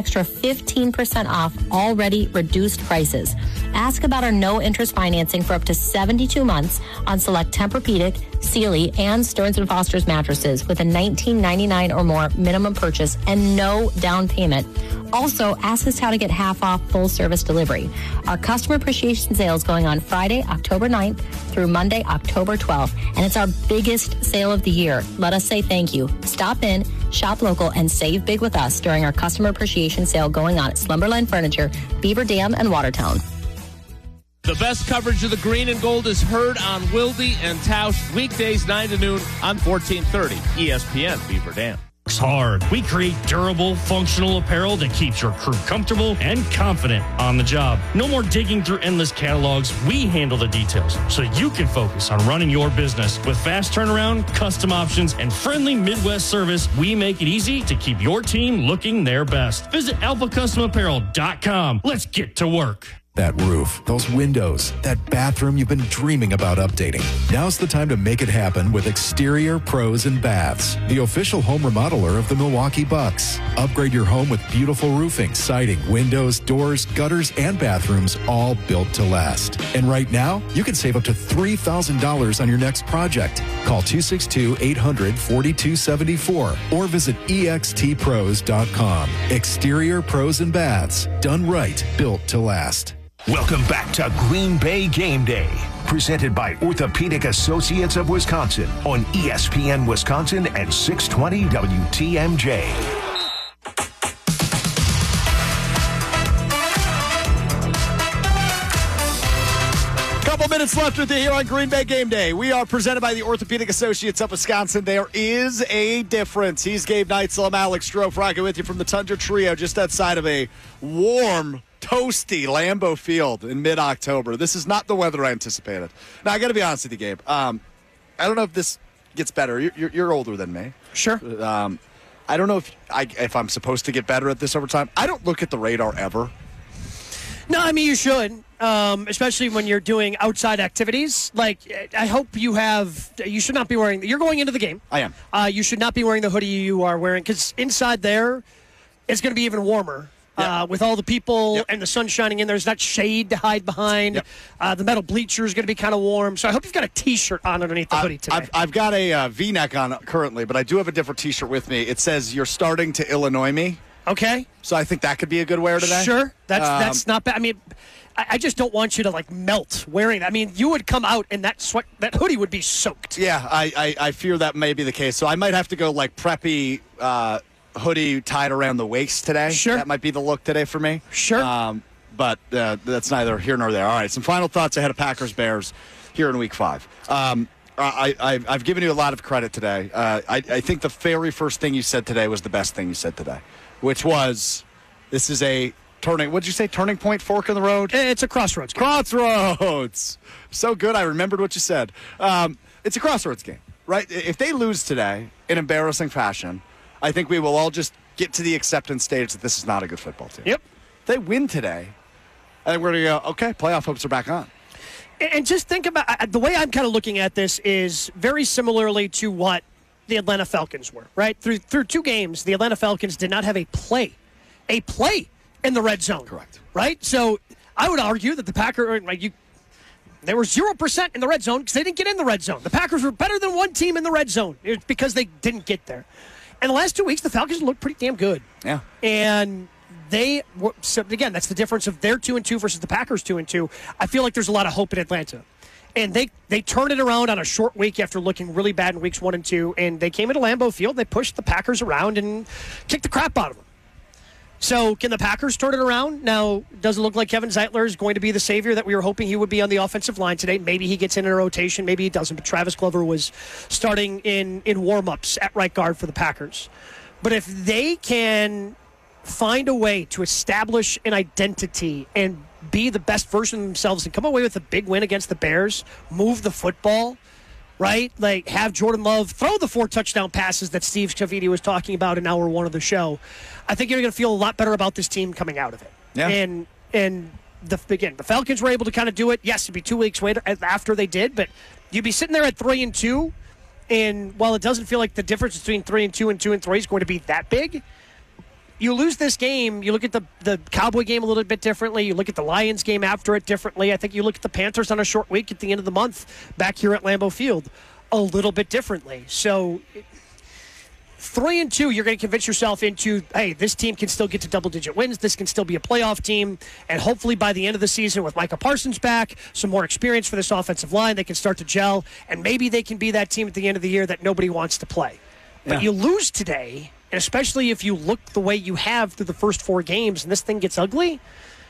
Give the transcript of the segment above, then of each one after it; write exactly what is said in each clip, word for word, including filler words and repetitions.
extra fifteen percent off already reduced prices. Ask about our no-interest financing for up to seventy-two months on select Tempur-Pedic, Sealy, and Stearns and Foster's mattresses with a nineteen ninety-nine or more minimum purchase and no down payment. Also, ask us how to get half off full service delivery. Our customer appreciation sale is going on Friday, October ninth through Monday, October twelfth, and it's our biggest sale of the year. Let us say thank you. Stop in, shop local, and save big with us during our customer appreciation sale going on at Slumberland Furniture, Beaver Dam, and Watertown. The best coverage of the green and gold is heard on Wilde and Tausch weekdays nine to noon on fourteen thirty E S P N Beaver Dam. Hard. We create durable, functional apparel that keeps your crew comfortable and confident on the job. No more digging through endless catalogs. We handle the details so you can focus on running your business. With fast turnaround, custom options, and friendly Midwest service, we make it easy to keep your team looking their best. Visit alpha custom apparel dot com. Let's get to work. That roof, those windows, that bathroom you've been dreaming about updating. Now's the time to make it happen with Exterior Pros and Baths, the official home remodeler of the Milwaukee Bucks. Upgrade your home with beautiful roofing, siding, windows, doors, gutters, and bathrooms, all built to last. And right now, you can save up to three thousand dollars on your next project. Call two six two, eight hundred, four two seven four or visit E X T pros dot com. Exterior Pros and Baths, done right, built to last. Welcome back to Green Bay Game Day, presented by Orthopedic Associates of Wisconsin on E S P N Wisconsin and six twenty W T M J. Couple minutes left with you here on Green Bay Game Day. We are presented by the Orthopedic Associates of Wisconsin. There is a difference. He's Gabe Neitzel. I'm Alex Strofe, rocking with you from the Tundra Trio just outside of a warm, toasty Lambeau Field in mid-October. This is not the weather I anticipated. Now, I got to be honest with you, Gabe. Um, I don't know if this gets better. You're, you're, you're older than me. Sure. Um, I don't know if I, if I'm supposed to get better at this over time. I don't look at the radar ever. No, I mean, you should, um, especially when you're doing outside activities. Like, I hope you have, you should not be wearing, you're going into the game. I am. Uh, you should not be wearing the hoodie you are wearing, because inside there, it's going to be even warmer. Yep. Uh, with all the people yep. and the sun shining in, there's not shade to hide behind. Yep. Uh, the metal bleacher is going to be kind of warm. So I hope you've got a T-shirt on underneath the hoodie today. I've, I've got a uh, V-neck on currently, but I do have a different T-shirt with me. It says, "You're starting to Illinois me." Okay. So I think that could be a good wear today. Sure. That's um, that's not bad. I mean, I, I just don't want you to, like, melt wearing that. I mean, you would come out and that sweat, that hoodie would be soaked. Yeah, I, I, I fear that may be the case. So I might have to go, like, preppy uh, hoodie tied around the waist today. Sure. That might be the look today for me. Sure. Um, but uh, that's neither here nor there. All right, some final thoughts ahead of Packers-Bears here in Week five. Um, I, I, I've given you a lot of credit today. Uh, I, I think the very first thing you said today was the best thing you said today, which was this is a turning, what did you say, turning point, fork in the road? It's a crossroads game. Crossroads. So good, I remembered what you said. Um, it's a crossroads game, right? If they lose today in embarrassing fashion, I think we will all just get to the acceptance stage that this is not a good football team. Yep. If they win today, I think we're going to go, okay, playoff hopes are back on. And just think about, the way I'm kind of looking at this is very similarly to what the Atlanta Falcons were, right? Through through two games, the Atlanta Falcons did not have a play, a play in the red zone. Correct. Right? So I would argue that the Packers, like you, they were zero percent in the red zone because they didn't get in the red zone. The Packers were better than one team in the red zone because they didn't get there. And the last two weeks, the Falcons looked pretty damn good. Yeah. And they, so again, that's the difference of their two and two versus the Packers two and two. I feel like there's a lot of hope in Atlanta. And they, they turned it around on a short week after looking really bad in weeks one and two. And they came into Lambeau Field, they pushed the Packers around and kicked the crap out of them. So can the Packers turn it around? Now, does it look like Kevin Zeitler is going to be the savior that we were hoping he would be on the offensive line today? Maybe he gets in a rotation, maybe he doesn't. But Travis Glover was starting in, in warm-ups at right guard for the Packers. But if they can find a way to establish an identity and be the best version of themselves and come away with a big win against the Bears, move the football, right? Like, have Jordan Love throw the four touchdown passes that Steve Cavidi was talking about in hour one of the show. I think you're going to feel a lot better about this team coming out of it. Yeah. And, and the, again, the Falcons were able to kind of do it. Yes, it'd be two weeks later after they did, but you'd be sitting there at three and two, and while it doesn't feel like the difference between three and two and two and three is going to be that big, you lose this game, you look at the, the Cowboy game a little bit differently. You look at the Lions game after it differently. I think you look at the Panthers on a short week at the end of the month back here at Lambeau Field a little bit differently. So three and two, you're going to convince yourself into, hey, this team can still get to double-digit wins. This can still be a playoff team. And hopefully by the end of the season with Micah Parsons back, some more experience for this offensive line, they can start to gel. And maybe they can be that team at the end of the year that nobody wants to play. But yeah. you lose today, and especially if you look the way you have through the first four games and this thing gets ugly,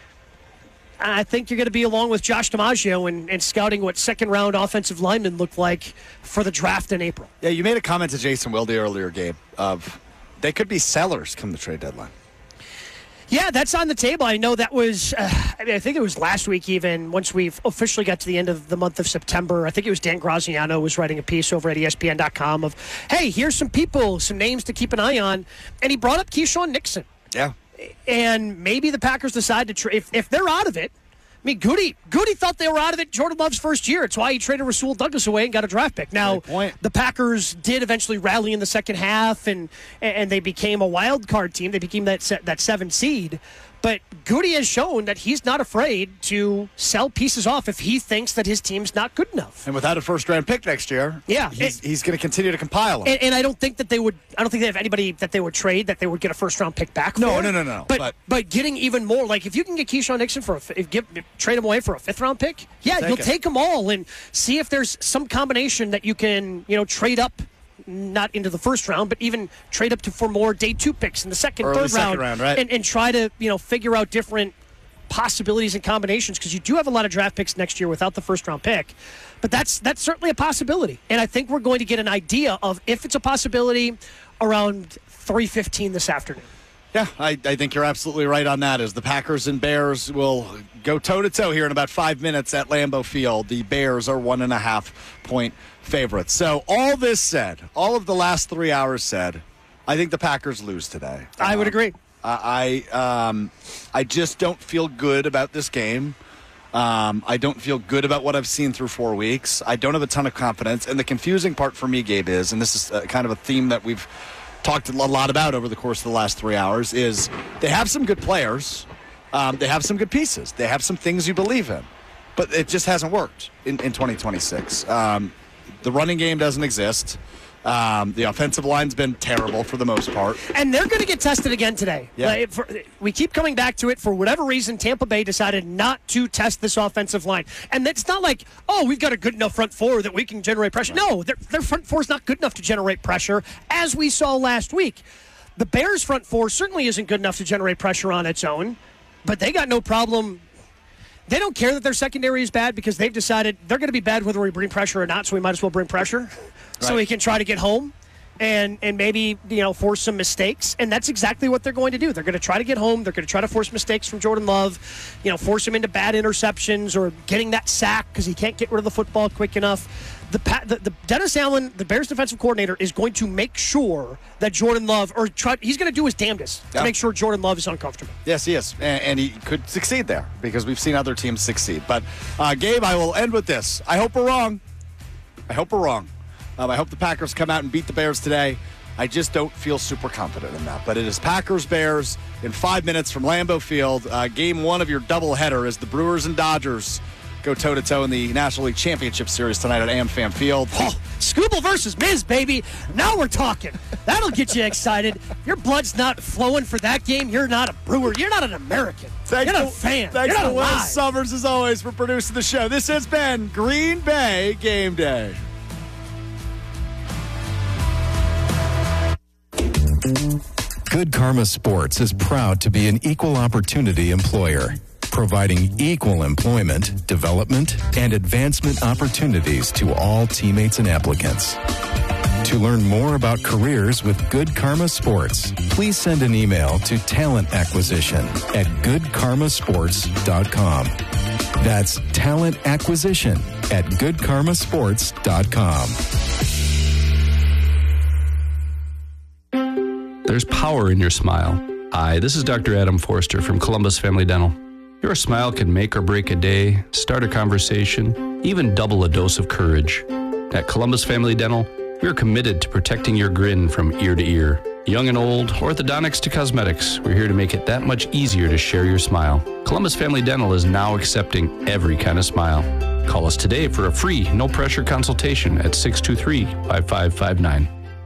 I think you're going to be along with Josh DiMaggio and, and scouting what second-round offensive linemen look like for the draft in April. Yeah, you made a comment to Jason Wilde earlier, Gabe, of they could be sellers come the trade deadline. Yeah, that's on the table. I know that was, uh, I mean, I think it was last week even, once we officially got to the end of the month of September. I think it was Dan Graziano was writing a piece over at E S P N dot com of, hey, here's some people, some names to keep an eye on. And he brought up Keyshawn Nixon. Yeah. And maybe the Packers decide to trade. If, if they're out of it, I mean, Goody Goody thought they were out of it Jordan Love's first year. It's why he traded Rasul Douglas away and got a draft pick. Now, the Packers did eventually rally in the second half, and and they became a wild card team. They became that that seven seed. But Goody has shown that he's not afraid to sell pieces off if he thinks that his team's not good enough. And without a first-round pick next year, yeah, he's, it, he's going to continue to compile them. And, and I don't think that they would. I don't think they have anybody that they would trade that they would get a first-round pick back for. No, no, no, no. But, but but getting even more, like if you can get Keyshawn Nixon for a, if give trade him away for a fifth-round pick, yeah, take you'll it. take them all and see if there's some combination that you can you know trade up. Not into the first round, but even trade up to for more day two picks in the second, Early third second round, round right? and, and try to you know figure out different possibilities and combinations because you do have a lot of draft picks next year without the first round pick. But that's that's certainly a possibility, and I think we're going to get an idea of if it's a possibility around three fifteen this afternoon. Yeah, I, I think you're absolutely right on that. As the Packers and Bears will go toe-to-toe here in about five minutes at Lambeau Field. The Bears are one and a half point favorites. So all this said, all of the last three hours said, I think the Packers lose today. I would um, agree. I um, I just don't feel good about this game. Um, I don't feel good about what I've seen through four weeks. I don't have a ton of confidence. And the confusing part for me, Gabe, is, and this is uh, kind of a theme that we've talked a lot about over the course of the last three hours, is they have some good players. Um, they have some good pieces. They have some things you believe in. But it just hasn't worked in, in twenty twenty-six. Um, the running game doesn't exist. Um, the offensive line's been terrible for the most part. And they're going to get tested again today. Yeah. Like, for, we keep coming back to it. For whatever reason, Tampa Bay decided not to test this offensive line. And it's not like, oh, we've got a good enough front four that we can generate pressure. Right. No, their, their front four is not good enough to generate pressure, as we saw last week. The Bears' front four certainly isn't good enough to generate pressure on its own, but they got no problem. They don't care that their secondary is bad because they've decided they're going to be bad whether we bring pressure or not, so we might as well bring pressure. Right. So we can try to get home and and maybe, you know, force some mistakes. And that's exactly what they're going to do. They're going to try to get home. They're going to try to force mistakes from Jordan Love, you know, force him into bad interceptions or getting that sack because he can't get rid of the football quick enough. The, the, the Dennis Allen, the Bears defensive coordinator, is going to make sure that Jordan Love, or try, he's going to do his damnedest yeah. to make sure Jordan Love is uncomfortable. Yes, he is. And, and he could succeed there because we've seen other teams succeed. But, uh, Gabe, I will end with this. I hope we're wrong. I hope we're wrong. Um, I hope the Packers come out and beat the Bears today. I just don't feel super confident in that. But it is Packers-Bears in five minutes from Lambeau Field. Uh, game one of your doubleheader is the Brewers and Dodgers go toe-to-toe in the National League Championship Series tonight at AmFam Field. Oh, Scooble versus Miz, baby. Now we're talking. That'll get you excited. If your blood's not flowing for that game, you're not a Brewer. You're not an American. Thanks you're not to, a fan. Thanks you're to Wes Summers, as always, for producing the show. This has been Green Bay Game Day. Good Karma Sports is proud to be an equal opportunity employer, providing equal employment, development, and advancement opportunities to all teammates and applicants. To learn more about careers with Good Karma Sports, please send an email to talent acquisition at good karma sports dot com. That's talent acquisition at good karma sports dot com. There's power in your smile. Hi, this is Doctor Adam Forster from Columbus Family Dental. Your smile can make or break a day, start a conversation, even double a dose of courage. At Columbus Family Dental, we are committed to protecting your grin from ear to ear. Young and old, orthodontics to cosmetics, we're here to make it that much easier to share your smile. Columbus Family Dental is now accepting every kind of smile. Call us today for a free, no-pressure consultation at six two three, five five five nine.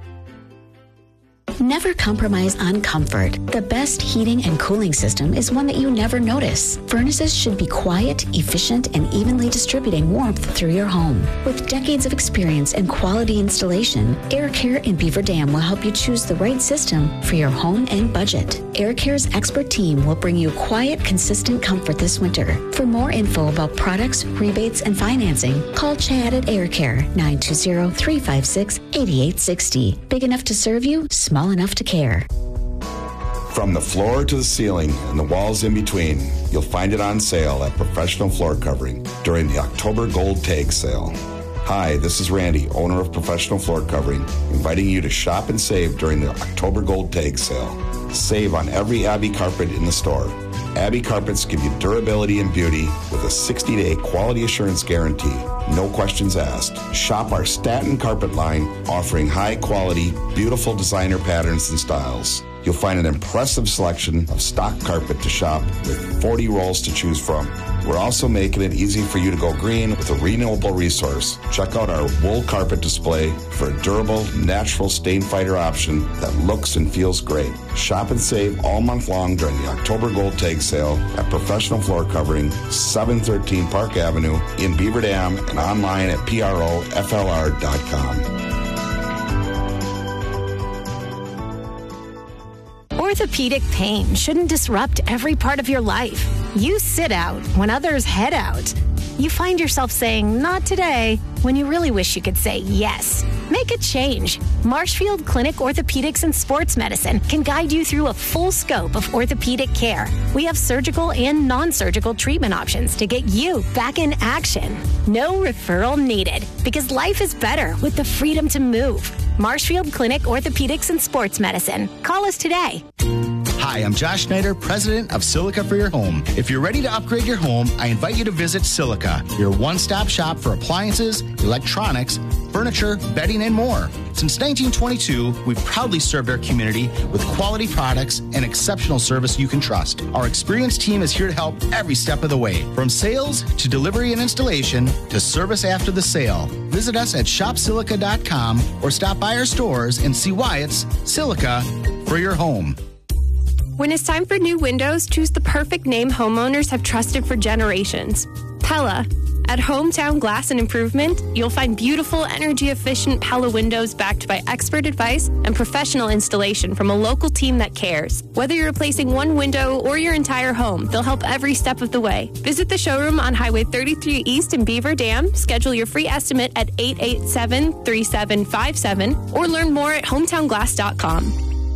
Never compromise on comfort. The best heating and cooling system is one that you never notice. Furnaces should be quiet, efficient, and evenly distributing warmth through your home. With decades of experience and quality installation, Air Care in Beaver Dam will help you choose the right system for your home and budget. Air Care's expert team will bring you quiet, consistent comfort this winter. For more info about products, rebates, and financing, call Chad at Air Care, nine two zero, three five six, eight eight six zero. Big enough to serve you, small enough to care. From the floor to the ceiling and the walls in between, you'll find it on sale at Professional Floor Covering during the October Gold Tag Sale. Hi, this is Randy, owner of Professional Floor Covering, inviting you to shop and save during the October Gold Tag Sale. Save on every Abbey carpet in the store. Abbey carpets give you durability and beauty with a sixty-day quality assurance guarantee. No questions asked. Shop our Staten carpet line, offering high-quality, beautiful designer patterns and styles. You'll find an impressive selection of stock carpet to shop with forty rolls to choose from. We're also making it easy for you to go green with a renewable resource. Check out our wool carpet display for a durable, natural stain fighter option that looks and feels great. Shop and save all month long during the October Gold Tag Sale at Professional Floor Covering, seven thirteen Park Avenue in Beaver Dam, and online at P R O F L R dot com. Orthopedic pain shouldn't disrupt every part of your life. You sit out when others head out. You find yourself saying, not today, when you really wish you could say yes. Make a change. Marshfield Clinic Orthopedics and Sports Medicine can guide you through a full scope of orthopedic care. We have surgical and non-surgical treatment options to get you back in action. No referral needed, because life is better with the freedom to move. Marshfield Clinic Orthopedics and Sports Medicine. Call us today. Hi, I'm Josh Schneider, president of Silica for Your Home. If you're ready to upgrade your home, I invite you to visit Silica, your one-stop shop for appliances, electronics, furniture, bedding, and more. Since nineteen twenty-two, we've proudly served our community with quality products and exceptional service you can trust. Our experienced team is here to help every step of the way, from sales to delivery and installation to service after the sale. Visit us at shop silica dot com or stop by our stores and see why it's Silica for your home. When it's time for new windows, choose the perfect name homeowners have trusted for generations. Pella. At Hometown Glass and Improvement, you'll find beautiful, energy-efficient Pella windows backed by expert advice and professional installation from a local team that cares. Whether you're replacing one window or your entire home, they'll help every step of the way. Visit the showroom on Highway thirty-three East in Beaver Dam. Schedule your free estimate at eight eight seven, three seven five seven or learn more at hometown glass dot com.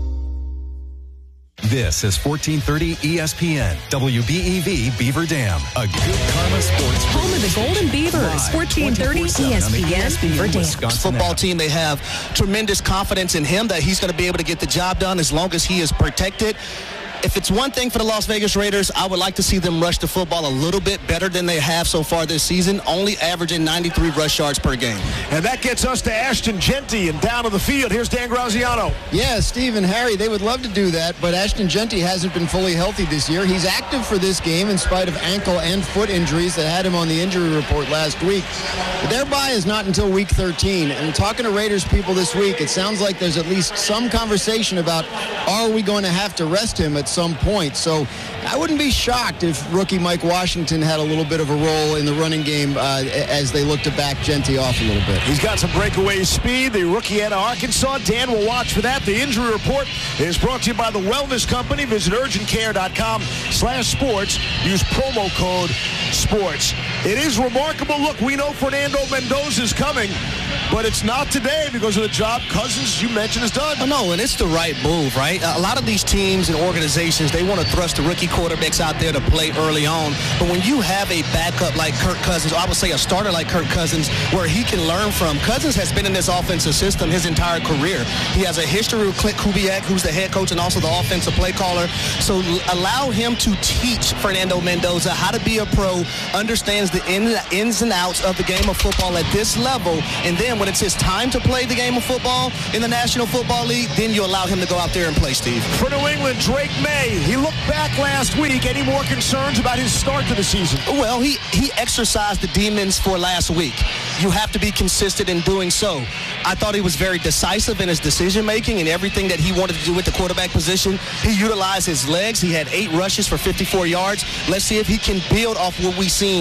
This is fourteen thirty E S P N, W B E V Beaver Dam, a good karma sports home of the Golden Beavers, fourteen thirty E S P N Beaver Dam. Football team, they have tremendous confidence in him that he's going to be able to get the job done as long as he is protected. If it's one thing for the Las Vegas Raiders, I would like to see them rush the football a little bit better than they have so far this season, only averaging ninety-three rush yards per game. And that gets us to Ashton Genty and down to the field. Here's Dan Graziano. Yeah, Steve and Harry, they would love to do that, but Ashton Genty hasn't been fully healthy this year. He's active for this game in spite of ankle and foot injuries that had him on the injury report last week. But their bye is not until week thirteen, and talking to Raiders people this week, it sounds like there's at least some conversation about, are we going to have to rest him at some point? So I wouldn't be shocked if rookie Mike Washington had a little bit of a role in the running game uh, as they look to back Genty off a little bit. He's got some breakaway speed, the rookie out of Arkansas. Dan will watch for that. The injury report is brought to you by the Wellness Company. Visit urgent care dot com slash sports. Use promo code sports. It is remarkable. Look, we know Fernando Mendoza is coming, but it's not today because of the job Cousins, you mentioned, has done. Oh, no, and it's the right move, right? A lot of these teams and organizations, they want to thrust the rookie quarterbacks out there to play early on. But when you have a backup like Kirk Cousins, or I would say a starter like Kirk Cousins, where he can learn from. Cousins has been in this offensive system his entire career. He has a history with Clint Kubiak, who's the head coach and also the offensive play caller. So allow him to teach Fernando Mendoza how to be a pro, understands the ins and outs of the game of football at this level, and then then when it's his time to play the game of football in the National Football League, then you allow him to go out there and play, Steve. For New England, Drake May, he looked back last week. Any more concerns about his start to the season? Well, he, he exercised the demons for last week. You have to be consistent in doing so. I thought he was very decisive in his decision-making and everything that he wanted to do with the quarterback position. He utilized his legs. He had eight rushes for fifty-four yards. Let's see if he can build off what we've seen